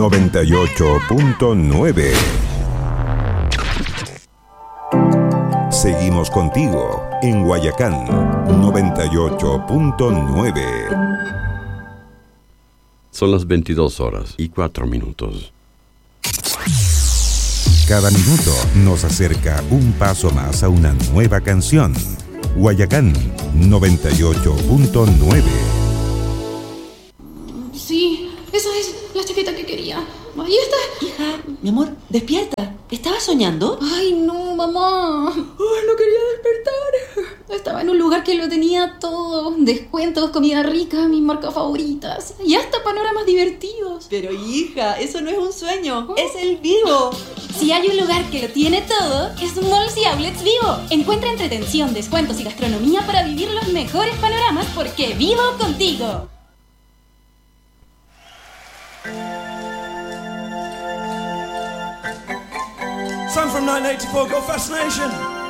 98.9. Seguimos contigo en Guayacán 98.9. Son las 22:04. Cada minuto nos acerca un paso más a una nueva canción. Guayacán 98.9. Sí, esa es la chaqueta que quería. Ahí está. Hija, mi amor, despierta. ¿Estabas soñando? Ay, no, mamá. Ay, no quería despertar. Estaba en un lugar que lo tenía todo. Descuentos, comida rica, mis marcas favoritas. Y hasta panoramas divertidos. Pero hija, eso no es un sueño. Es el Vivo. Si hay un lugar que lo tiene todo, es Malls y Outlets Vivo. Encuentra entretención, descuentos y gastronomía para vivir los mejores panoramas porque vivo contigo. Son from 1984, go Fascination.